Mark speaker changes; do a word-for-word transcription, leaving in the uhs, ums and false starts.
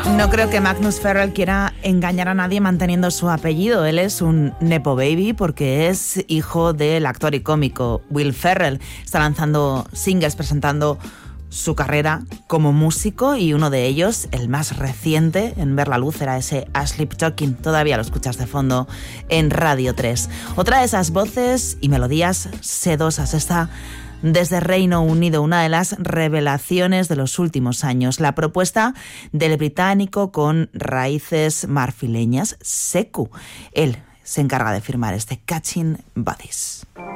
Speaker 1: No creo que Magnus Ferrell quiera engañar a nadie manteniendo su apellido. Él es un nepo baby porque es hijo del actor y cómico Will Ferrell. Está lanzando singles presentando su carrera como músico y uno de ellos, el más reciente en ver la luz, era ese Asleep Talking. Todavía lo escuchas de fondo en Radio tres. Otra de esas voces y melodías sedosas está desde Reino Unido, una de las revelaciones de los últimos años, la propuesta del británico con raíces marfileñas, Sekou. Él se encarga de firmar este Catching Bodies.